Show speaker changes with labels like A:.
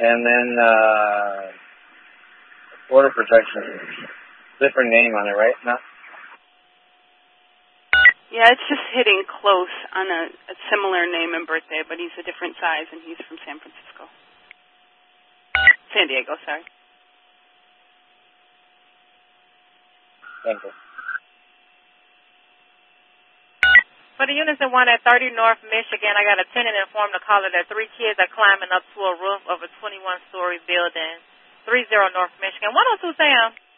A: And then Border Protection. Different name on it, right? No?
B: Yeah, it's just hitting close on a similar name and birthday, but he's a different size, and he's from San Diego, sorry.
A: Thank you.
C: For the units that want at 30 North Michigan, I got a tenant informed the caller that 3 kids are climbing up to a roof of a 21-story building, 30 North Michigan. 102 Sam.